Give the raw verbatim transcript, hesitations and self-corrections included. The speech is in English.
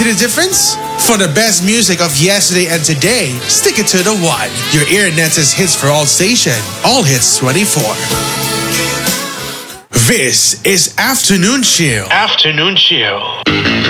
see the difference? For the best music of yesterday and today, stick it to the one. Your Earnet's hits for all station. All hits twenty-four. This is Afternoon Chill. Afternoon Chill.